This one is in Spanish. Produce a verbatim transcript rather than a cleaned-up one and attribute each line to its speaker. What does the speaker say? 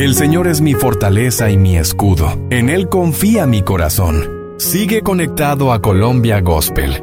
Speaker 1: El Señor es mi fortaleza y mi escudo. En Él confía mi corazón. Sigue conectado a Colombia Gospel